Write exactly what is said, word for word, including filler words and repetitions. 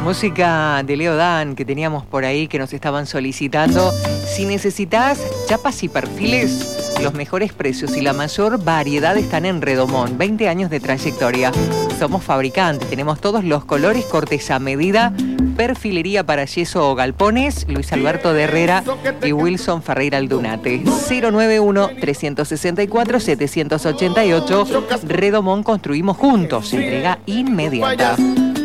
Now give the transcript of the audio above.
Música de Leo Dan que teníamos por ahí que nos estaban solicitando. Si necesitas chapas y perfiles, los mejores precios y la mayor variedad están en Redomón. veinte años de trayectoria. Somos fabricantes, tenemos todos los colores, cortes a medida, perfilería para yeso o galpones. Luis Alberto de Herrera y Wilson Ferreira Aldunate. cero nueve uno, tres seis cuatro, siete ocho ocho. Redomón, construimos juntos. Entrega inmediata.